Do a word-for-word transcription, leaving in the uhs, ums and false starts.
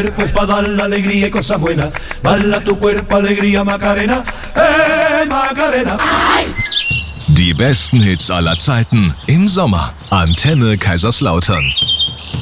cuerpo es para dar la alegría y cosas buenas. Bala tu cuerpo, alegría, Macarena. Hey, Macarena. Die besten Hits aller Zeiten im Sommer. Antenne Kaiserslautern.